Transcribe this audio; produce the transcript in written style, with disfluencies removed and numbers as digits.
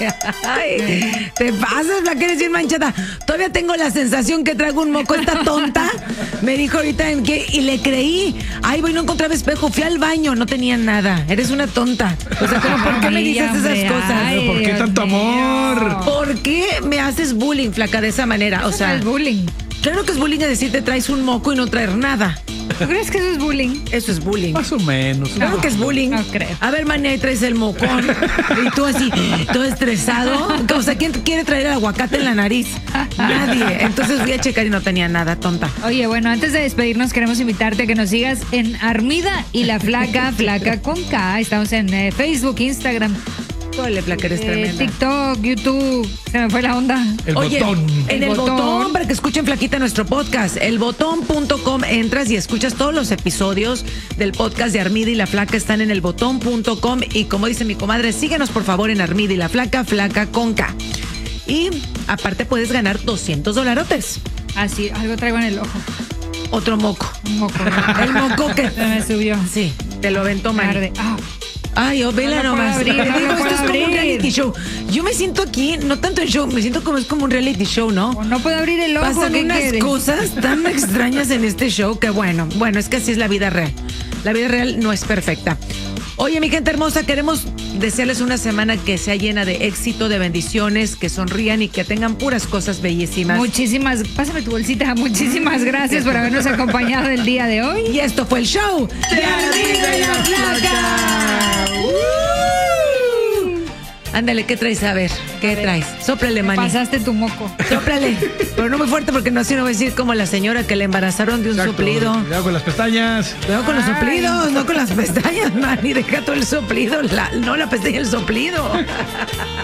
Ay, te pasas, la que eres bien manchada. Todavía tengo la sensación que traigo un moco. Esta tonta me dijo ahorita y le creí. Ay, voy, no encontraba espejo. Fui al baño, no tenía nada. Eres una tonta. O sea, ¿por qué me dices esas cosas? Ay, ¿por qué tanto amor? ¿Por qué me haces bullying, flaca, de esa manera? O sea, no es bullying. Claro que es bullying decirte traes un moco y no traer nada. ¿Tú crees que eso es bullying? Eso es bullying. Más o menos. Claro que es bullying. No creo. A ver, mané, ahí traes el mocón. Y tú así, todo estresado. O sea, ¿quién quiere traer el aguacate en la nariz? Nadie. Entonces fui a checar y no tenía nada, tonta. Oye, bueno, antes de despedirnos queremos invitarte a que nos sigas en Armida y la Flaca, Flaca con K. Estamos en Facebook, Instagram, Tóale, flaca, eres tremenda. TikTok, YouTube. Se me fue la onda. El Oye, botón. En el botón, para que escuchen, flaquita, nuestro podcast. Elbotón.com, entras y escuchas todos los episodios del podcast de Armida y la Flaca. Están en elbotón.com. Y como dice mi comadre, síguenos por favor en Armida y la Flaca, Flaca con K. Y aparte puedes ganar $200. Así, algo traigo en el ojo. Otro moco. Un moco. El moco que Se me subió. Sí, te lo aventó mal. Tarde. Ah. Ay, vela No lo puedo nomás. abrir, Te no digo, lo esto puedo es como un abrir. reality show. Yo me siento aquí, no tanto en show, me siento como es como un reality show, ¿no? No puedo abrir el ojo. Pasan ¿Qué unas quieres? cosas tan extrañas en este show que bueno, es que así es la vida real. La vida real no es perfecta. Oye, mi gente hermosa, queremos desearles una semana que sea llena de éxito, de bendiciones, que sonrían y que tengan puras cosas bellísimas. Muchísimas, pásame tu bolsita. Muchísimas gracias por habernos acompañado el día de hoy. Y esto fue el show de Armida y la Flaca. Ándale, ¿qué traes? A ver, ¿qué traes? Sóplale, maní. Pasaste tu moco. Sóplale, pero no muy fuerte porque no, así no va a decir como la señora que le embarazaron de un Exacto. soplido. Cuidado con las pestañas. Cuidado con los soplidos, no con las pestañas, man. Y deja todo el soplido, no la pestaña, el soplido.